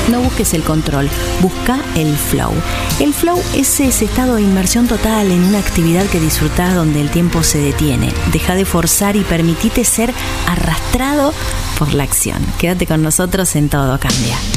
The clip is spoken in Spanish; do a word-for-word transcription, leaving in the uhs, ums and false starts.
No busques el control, busca el flow. El flow es ese estado de inmersión total en una actividad que disfrutás donde el tiempo se detiene. Deja de forzar y permitite ser arrastrado por la acción. Quédate con nosotros en Todo Cambia.